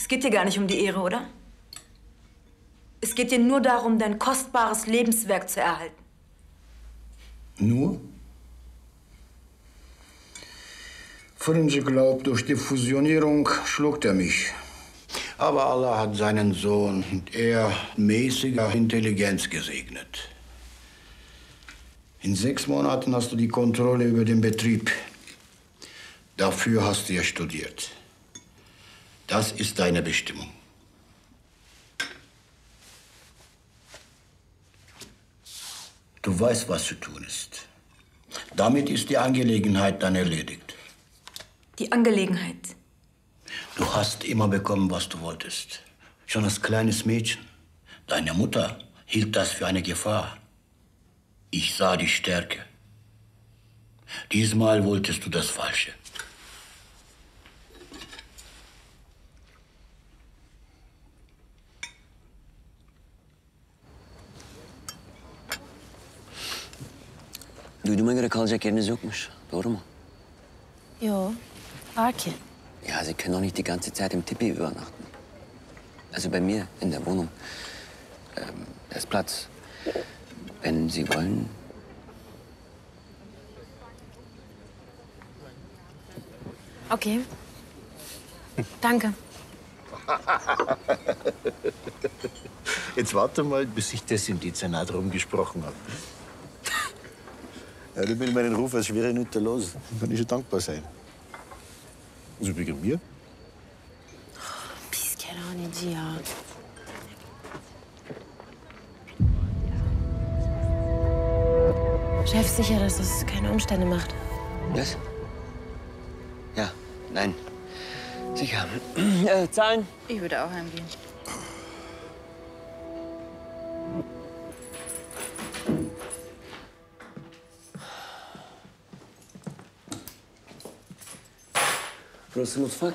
geht dir gar nicht um die Ehre, oder? Es geht dir nur darum, dein kostbares Lebenswerk zu erhalten. Nur? Frenzy glaubt, durch die Fusionierung schluckt er mich. Aber Allah hat seinen Sohn mit eher mäßiger Intelligenz gesegnet. In 6 Monaten hast du die Kontrolle über den Betrieb. Dafür hast du ja studiert. Das ist deine Bestimmung. Du weißt, was zu tun ist. Damit ist die Angelegenheit dann erledigt. Die Angelegenheit? Du hast immer bekommen, was du wolltest. Schon als kleines Mädchen. Deine Mutter hielt das für eine Gefahr. Ich sah die Stärke. Diesmal wolltest du das Falsche. Duyduğuma göre kalacak yeriniz yokmuş. Doğru mu? Jo, war ki. Ja, Sie können doch nicht die ganze Zeit im Tipi übernachten. Also bei mir in der Wohnung. Da ist Platz. Wenn Sie wollen. Okay. Danke. Jetzt warte mal, bis ich das im Dezernat rumgesprochen habe. Ja, du will meinen Ruf als schwere Nütter los. Kann ich schon dankbar sein. Also wegen mir? Pis keranici ya. Chef, sicher, dass das keine Umstände macht. Was? Ja, nein. Sicher. Zahlen? Ich würde auch heimgehen. Burası mutfak.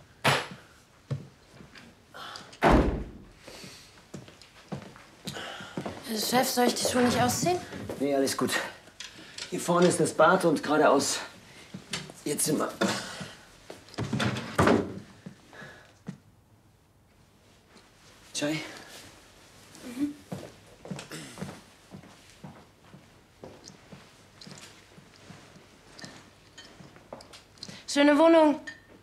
Chef, soll ich die Schuhe nicht ausziehen? Nee, alles gut. Hier vorne ist das Bad und geradeaus Ihr Zimmer. Chai? Schöne Wohnung.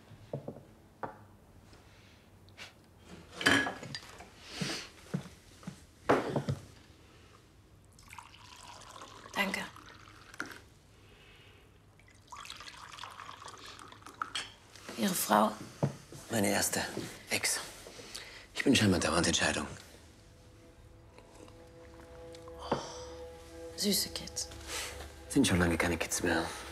Danke. Ihre Frau? Meine erste Ex. Ich bin scheinbar dauernd Entscheidung. Süße Kids. Sind schon lange keine Kids mehr.